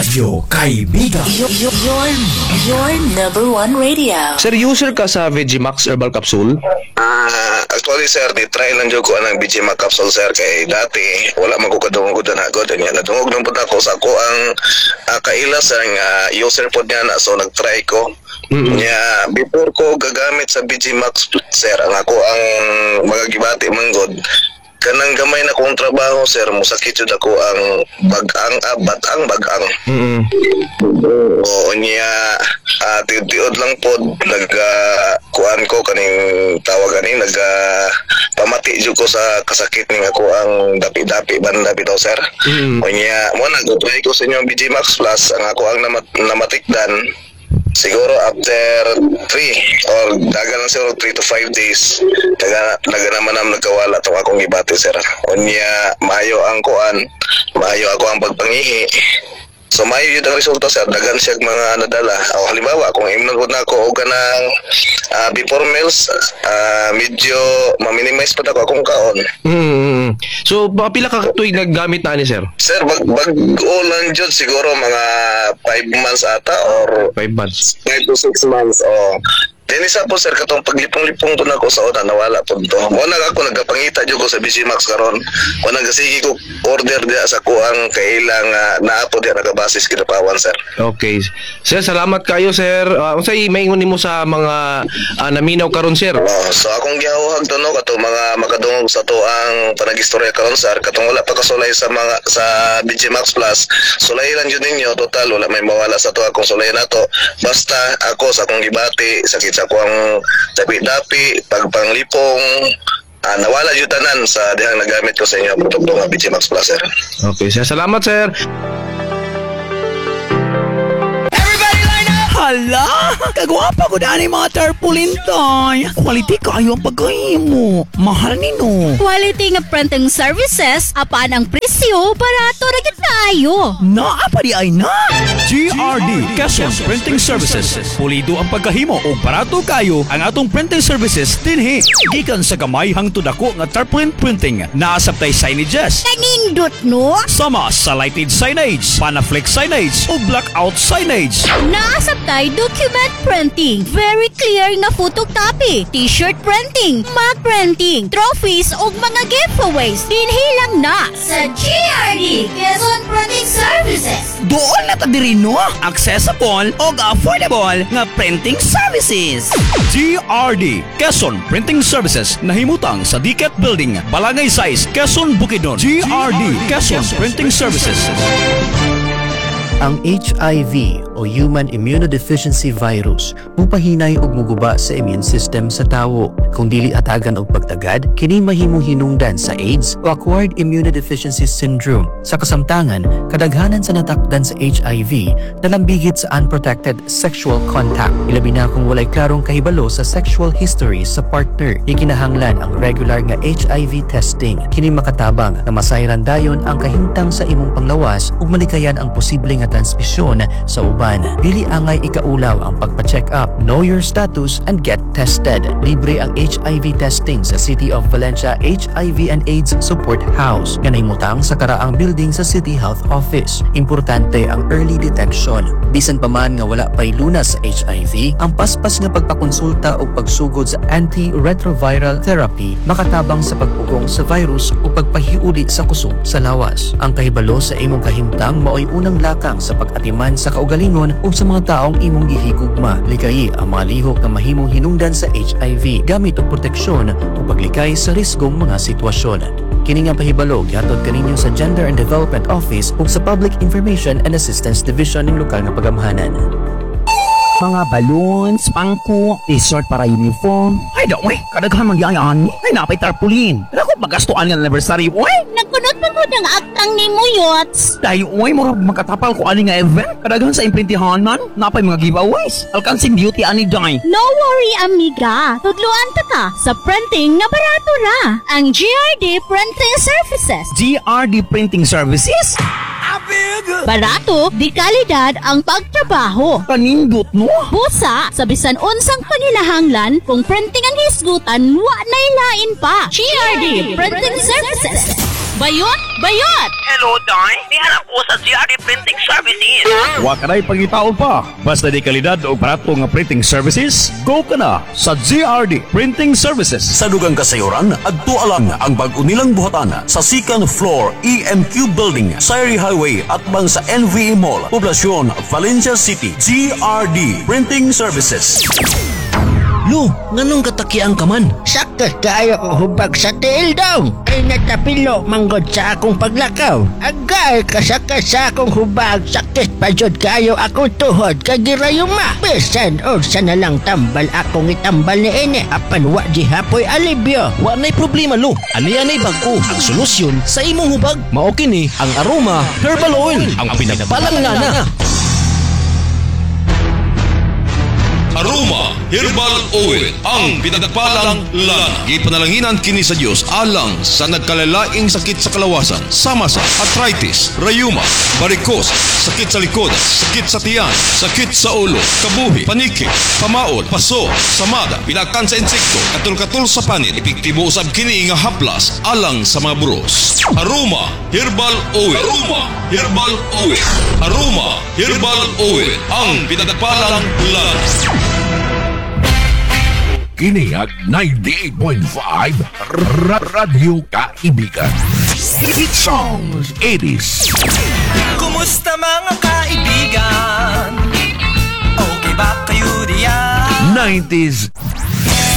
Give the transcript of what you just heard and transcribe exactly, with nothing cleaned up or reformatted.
Radyo Kaibigan. Your, your, your number one radio. Sir, user ka sa Vegimax Herbal Capsule? Ah, actually sir, di try lang jud ko ang Vegimax Capsule sir kay dati wala man ko kadungog na agad niya. Nadungog lang pud ako sa ko ang uh, kailas ang uh, user pod niya na so nag-try ko. Mm-hmm. Yeah, before ko gagamit sa Vegimax sir, ang ako ang magagibati manggod kanang gamay na kong trabaho sir, musakit jud ako ang bagang ah, batang bagang. Mm-hmm. Oo niya uh, tiud-tiud lang pod naga kuan ko kaning tawag ani naga pamati jud ko sa kasakit ning ako ang dapi-dapi banda bitaw sir. Mm-hmm. O niya mo nag-try ko sa inyong Vegimax Plus ang ako ang namat namatikdan siguro after three or daga lang siguro three to five days daga, daga naman naman nagkawala itong akong gibati sir. O niya maayo ang kuan, maayo ako ang pagpangihi. So maayo yun ang resulta sir, dagan siya mga nadala. O halimbawa kung imnon po na ako o ganang uh, before meals uh, medyo ma-minimize pa ako akong kaon. Mm-hmm. So pila ka tuig naggamit na ni sir? Sir, bag bag-ulan dyan siguro mga five months ata or five months five to six months. O then isa po sir, katong paglipong-lipong po na ako sa una, nawala po ito. Muna ako nagkapangita dyan ko sa Vegimax karon. Muna nagkasigi ko order diya sa kuang kailang uh, naapo diya nakabasis kinapawan sir. Okay. Sir, salamat kayo sir. Uh, unsay maingon nimo sa mga uh, naminaw karon sir? Oh, so akong gihahuhag to no katong mga makadungog sa to ang panagistorya karon sir, katong wala pa kasulay sa mga sa Vegimax Plus. Sulay lang jud ninyo, total wala may mawala sa to akong sulay nato. Basta ako sa akong gibati sakit sa akong dapi-dapi pagpanglipong uh, nawala jud tanan sa dihang nagamit ko sa inyo ang produkto nga Vegimax Plus sir. Okay sir, salamat sir. Hala, kagwapa ko daan yung mga tarpaulin toy. Quality kayo ang pagkahimo. Mahal nino. Quality nga printing services, apaan ang presyo, barato ra gid kaayo. Naapa di ay na. G R D Quezon Printing Services. Pulido ang pagkahimo o barato kayo ang atong printing services dinhi. Gikan sa gamay hangtod ako nga tarpaulin printing. Naasabtay signages. Kanindot no? Sama sa lighted signage, panaflex signage o blackout signage. Naasabtay document printing, very clear nga photocopy, t-shirt printing, mug printing, trophies ug mga giveaways. Dinhi lang na sa G R D Quezon Printing Services. Doon na ta diri no, accessible o affordable nga printing services. G R D Quezon Printing Services nahimutang sa D C A T Building, Balangay Size, Quezon, Bukidnon. G R D Quezon Printing Services. Ang H I V o Human Immunodeficiency Virus mupahinay og muguba sa immune system sa tawo. Kung dili atagan og pagtagad, kini mahimong hinungdan sa AIDS o Acquired Immunodeficiency Syndrome. Sa kasamtangan, kadaghanan sa natakdan sa H I V nalambigit sa unprotected sexual contact. Ilabi na kung walay klarong kahibalo sa sexual history sa partner. Ikinahanglan ang regular nga H I V testing. Kini makatabang na masayran dayon ang kahimtang sa imong panglawas ug malikayan ang posible nga transmisyon sa uban. Dili angay ikaulaw ang pagpa-check up, know your status and get tested. Libre ang H I V testing sa City of Valencia H I V and AIDS Support House nga nahimutang sa karaang building sa City Health Office. Importante ang early detection. Bisan pa man nga wala pay lunas sa H I V, ang paspas nga pagpakonsulta o pagsugod sa antiretroviral therapy makatabang sa pagpugong sa virus o pagpahiuli sa kusog sa lawas. Ang kahibalo sa imong kahimtang mao'y unang lakang sa pag-atiman sa kaugalingon o sa mga taong imong gihigugma. Likayi ang mga lihok na mahimong hinungdan sa H I V gamit og proteksyon o paglikay sa risgong mga sitwasyon. Kini nga pahibalo gihatod kaninyo sa Gender and Development Office ug sa Public Information and Assistance Division ng lokal nga pagamhanan. Mga balloons, pangko, t-shirt para uniform. Ay, daw, eh, kadaghan magyayaan. Ay, napay tarpaulin. Ako, magastuan nga anniversary, oy. Nagkunot pa ko ng aktang ni mo, Yots. Dahil, oy, mura magkatapal ko ani nga event. Kadaghan sa imprintihan man, napay mga giveaways. Alkansing beauty ani day. No worry, amiga. Tudluan ta ka sa printing nga barato ra. Ang G R D Printing Services. G R D Printing Services? Barato, di kalidad ang pagtrabaho. Kanindot, no? Busa, sa bisan unsang panilahanglan, kung printing ang hisgutan, wa nay lain pa. G R D Printing Services. Bayot? Bayot! Hello, Day. Niharap ko sa G R D Printing Services. Wa ka na'y pangitaon pa. Basta di kalidad o barato nga printing services, go ka na sa G R D Printing Services. Sa dugang kasayuran, adto alang ang bag-o nilang buhatan sa second floor E M Q Building, Sayri Highway at bang sa N V E Mall, Poblacion, Valencia City. G R D Printing Services. Lo, nganong katakiang ka man? Sakit kaayo ko hubag sa tiil daw. Ay natapilo manggod sa akong paglakaw. Agay kasakit sa akong hubag. Sakit pa jud kaayo akong tuhod kagirayuma. Bisan o sa nalang tambal akong itambal ni ene. Apan wa di hapoy alibyo. Wa na'y problema, Lo. Ani-anay bag-o ang solusyon sa imong hubag. Mao kini ang Aroma Herbal Oil, ang pinagbalangana. Aroma Herbal Oil, ang pinagpalang lana. Ipanalanginan kini sa Dios alang sa nagkalalaing sakit sa kalawasan, sama sa arthritis, rayuma, varicose, sakit sa likod, sakit sa tiyan, sakit sa ulo, kabuhi, paniki, pamaol, paso, samada, pinakan sa insekto, katul-katul sa panit, epektibo usab kini nga haplas alang sa mga buros. Aroma Herbal Oil. Aroma Herbal Oil. Aroma Herbal Oil, ang pinagpalang lana. Kini ang ninety-eight point five Radyo Kaibigan. Hit songs eighties. Kumusta mga kaibigan? Okay ba kayo diyan? nineties